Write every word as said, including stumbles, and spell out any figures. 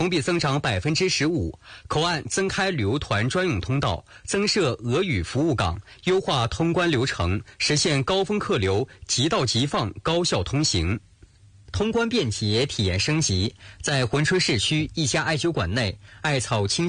同比增长百分之十五。口岸增开旅游团专用通道，增设俄语服务岗，优化通关流程，实现高峰客流即到即放，高效通行。通关便捷，体验升级。在珲春市区一家艾灸馆内，艾草清